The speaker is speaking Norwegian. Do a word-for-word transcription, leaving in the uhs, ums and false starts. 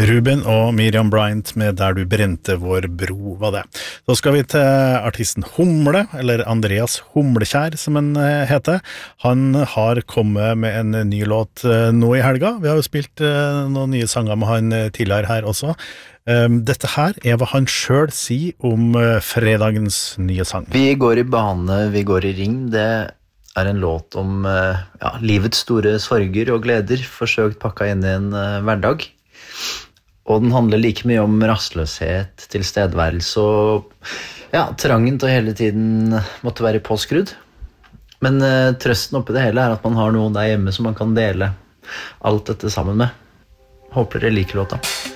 Ruben og Miriam Bryant med Der du brente vår bro, var det. Så skal vi til artisten Humle, eller Andreas Humlekjær som han heter. Han har kommet med en ny låt nå i helga. Vi har jo spilt noen nye sanger med han tidligere her også. Dette her er hva han selv sier om fredagens nye sang. Vi går i bane, vi går i ring. Det er en låt om ja, livets store sorger og gleder, forsøkt pakka inn i en hverdag. Og den handler like mye om rastløshet, tilstedeværelse og ja, trangen til å hele tiden måtte være påskrudd. Men uh, trøsten oppi det hele er at man har noen der hjemme som man kan dele alt dette sammen med. Håper dere liker låta.